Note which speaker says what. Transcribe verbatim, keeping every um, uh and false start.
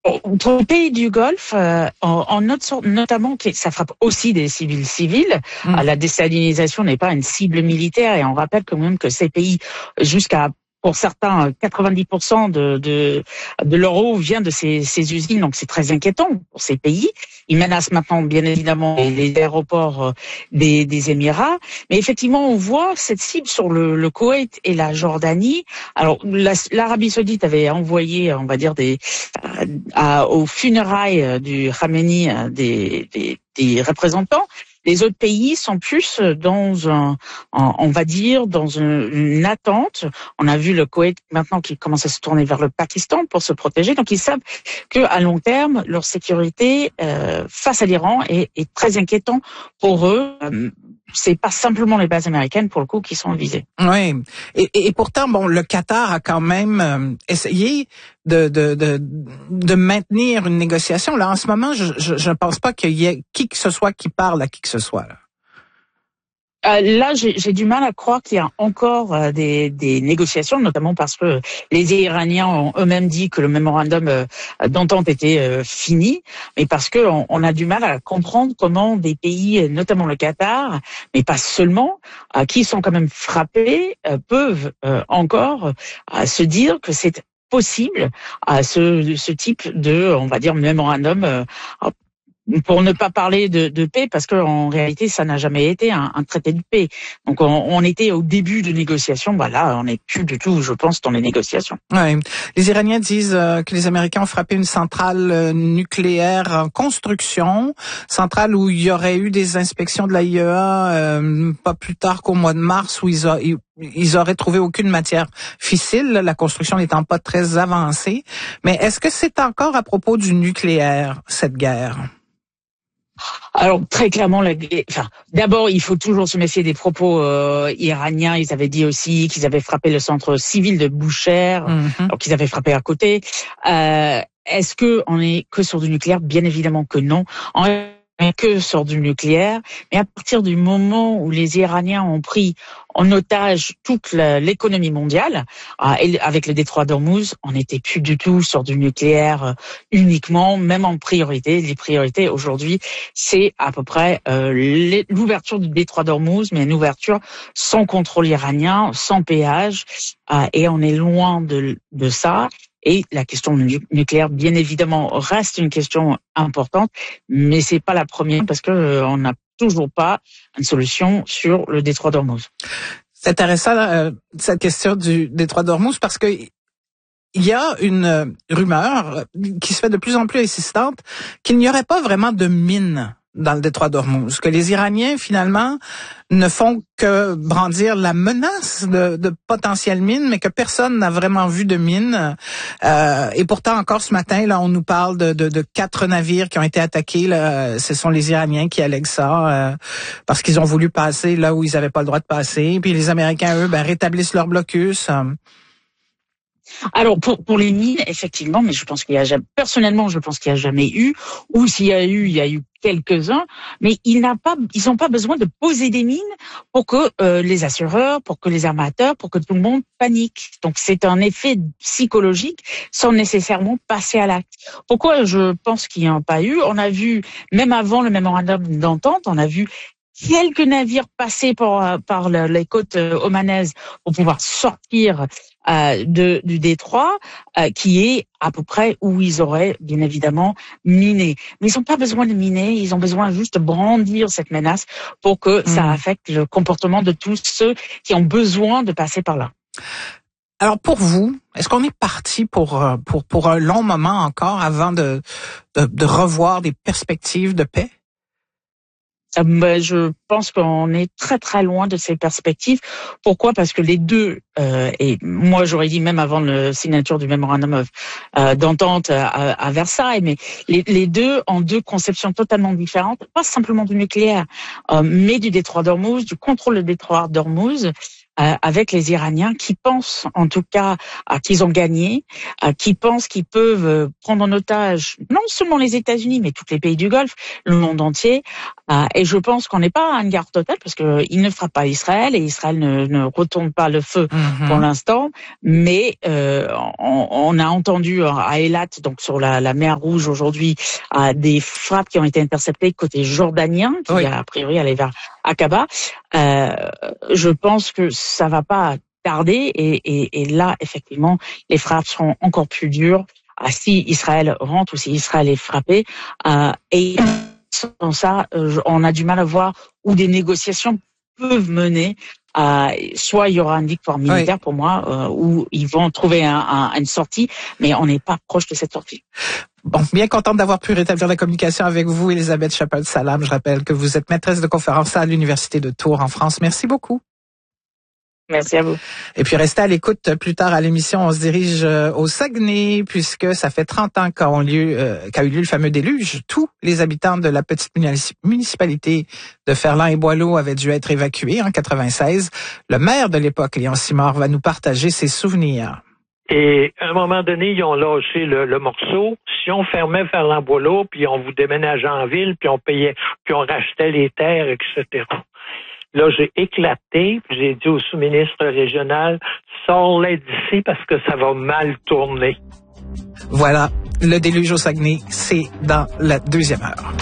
Speaker 1: Pour les pays du Golfe, euh, on, on note sur- notamment que ça frappe aussi des civils civils.
Speaker 2: Mm.
Speaker 1: La désalinisation n'est pas une cible militaire et on rappelle quand même que ces pays, jusqu'à pour certains, quatre-vingt-dix pour cent de, de, de leur eau vient de ces, ces usines, donc c'est très inquiétant pour ces pays. Ils menacent maintenant, bien évidemment, les aéroports des, des Émirats. Mais effectivement, on voit cette cible sur le, le Koweït et la Jordanie. Alors, la, l'Arabie Saoudite avait envoyé, on va dire, des, euh, à, aux funérailles du Khamenei des, des, des représentants. Les autres pays sont plus dans un, on va dire, dans une, une attente. On a vu le Koweït maintenant qui commence à se tourner vers le Pakistan pour se protéger. Donc ils savent que à long terme, leur sécurité euh, face à l'Iran est, est très inquiétant pour eux. Euh, c'est pas simplement les bases américaines pour le coup qui sont visées.
Speaker 2: Oui, et, et pourtant, bon, le Qatar a quand même euh, essayé de, de de de maintenir une négociation. Là, en ce moment, je je, je pense pas qu'il y ait qui que ce soit qui parle à qui que ce soit. Là.
Speaker 1: Euh, là, j'ai, j'ai du mal à croire qu'il y a encore euh, des, des négociations, notamment parce que les Iraniens ont eux-mêmes dit que le mémorandum euh, d'entente était euh, fini, mais parce que on, on a du mal à comprendre comment des pays, notamment le Qatar, mais pas seulement, euh, qui sont quand même frappés, euh, peuvent euh, encore euh, se dire que c'est possible à ce, ce type de, on va dire, mémorandum. Euh, Pour ne pas parler de, de paix, parce qu'en réalité, ça n'a jamais été un, un traité de paix. Donc, on, on était au début de négociations. Bah là, on n'est plus du tout, je pense, dans les négociations.
Speaker 2: Ouais. Les Iraniens disent euh, que les Américains ont frappé une centrale euh, nucléaire en construction, centrale où il y aurait eu des inspections de l'A I E A euh, pas plus tard qu'au mois de mars, où ils, a, ils, ils auraient trouvé aucune matière fissile, la construction n'étant pas très avancée. Mais est-ce que c'est encore à propos du nucléaire, cette guerre?
Speaker 1: Alors très clairement, la, enfin, d'abord il faut toujours se méfier des propos euh, iraniens. Ils avaient dit aussi qu'ils avaient frappé le centre civil de Boucher, mm-hmm. alors qu'ils avaient frappé à côté. Euh, est-ce que on est que sur du nucléaire? Bien évidemment que non. On est que sur du nucléaire, mais à partir du moment où les Iraniens ont pris en otage toute la, l'économie mondiale, euh, et avec le détroit d'Ormuz, on n'était plus du tout sur du nucléaire euh, uniquement, même en priorité. Les priorités aujourd'hui, c'est à peu près euh, les, l'ouverture du détroit d'Ormuz, mais une ouverture sans contrôle iranien, sans péage, euh, et on est loin de, de ça. Et la question nucléaire, bien évidemment, reste une question importante, mais c'est pas la première parce que euh, on n'a toujours pas une solution sur le détroit d'Ormuz.
Speaker 2: C'est intéressant euh, cette question du détroit d'Ormuz parce que il y a une euh, rumeur qui se fait de plus en plus insistante qu'il n'y aurait pas vraiment de mines dans le détroit d'Ormuz, que les Iraniens finalement ne font que brandir la menace de, de potentielles mines, mais que personne n'a vraiment vu de mines. Euh, et pourtant, encore ce matin, là, on nous parle de, de, de quatre navires qui ont été attaqués. Là. Ce sont les Iraniens qui allèguent ça euh, parce qu'ils ont voulu passer là où ils n'avaient pas le droit de passer. Puis les Américains, eux, ben, rétablissent leur blocus.
Speaker 1: Alors pour pour les mines, effectivement, mais je pense qu'il y a jamais, personnellement, je pense qu'il y a jamais eu, ou s'il y a eu, il y a eu quelques-uns, mais il n'a pas, ils n'ont pas besoin de poser des mines pour que euh, les assureurs, pour que les armateurs, pour que tout le monde panique. Donc c'est un effet psychologique sans nécessairement passer à l'acte. Pourquoi je pense qu'il n'y en a pas eu? On a vu, même avant le mémorandum d'entente, on a vu quelques navires passer par, par les côtes omanaises pour pouvoir sortir euh, de, du détroit, euh, qui est à peu près où ils auraient bien évidemment miné. Mais ils n'ont pas besoin de miner, ils ont besoin juste de brandir cette menace pour que mmh. ça affecte le comportement de tous ceux qui ont besoin de passer par là.
Speaker 2: Alors pour vous, est-ce qu'on est parti pour pour pour un long moment encore avant de de, de revoir des perspectives de paix?
Speaker 1: Ben, je pense qu'on est très très loin de ces perspectives. Pourquoi? Parce que les deux, euh, et moi j'aurais dit même avant la signature du mémorandum euh, d'entente à, à Versailles, mais les, les deux ont deux conceptions totalement différentes, pas simplement du nucléaire, euh, mais du détroit d'Ormuz, du contrôle du détroit d'Ormuz. euh, avec les Iraniens qui pensent, en tout cas, euh, qu'ils ont gagné, euh, qui pensent qu'ils peuvent euh, prendre en otage non seulement les États-Unis, mais tous les pays du Golfe, le monde entier. Euh, et je pense qu'on n'est pas à une guerre totale parce que il ne frappe pas Israël et Israël ne, ne retourne pas le feu mm-hmm. pour l'instant. Mais euh, on, on a entendu à Eilat, donc sur la, la mer Rouge aujourd'hui, euh, des frappes qui ont été interceptées côté jordanien, qui oui. a priori allait vers Aqaba. Euh, je pense que ça va pas tarder et, et, et là effectivement les frappes seront encore plus dures euh, si Israël rentre ou si Israël est frappé. Euh, et sans ça, euh, on a du mal à voir où des négociations peuvent mener. Euh, soit il y aura une victoire militaire oui. pour moi, euh, où ils vont trouver un, un, une sortie, mais on n'est pas proche de cette sortie.
Speaker 2: Bon, bien contente d'avoir pu rétablir la communication avec vous, Elisabeth Chappell-Salam. Je rappelle que vous êtes maîtresse de conférence à l'Université de Tours en France. Merci beaucoup.
Speaker 1: Merci à vous.
Speaker 2: Et puis, restez à l'écoute. Plus tard à l'émission, on se dirige au Saguenay, puisque ça fait trente ans qu'a eu lieu, euh, qu'a eu lieu le fameux déluge. Tous les habitants de la petite municipalité de Ferland et Boileau avaient dû être évacués en quatre-vingt-seize. Le maire de l'époque, Léon Simard, va nous partager ses souvenirs.
Speaker 3: Et à un moment donné, ils ont lâché le, le morceau. Si on fermait Ferland-Boileau, puis on vous déménageait en ville, puis on payait, puis on rachetait les terres, et cetera. Là, j'ai éclaté, puis j'ai dit au sous-ministre régional, sors-les d'ici parce que ça va mal tourner.
Speaker 2: Voilà, le déluge au Saguenay, c'est dans la deuxième heure.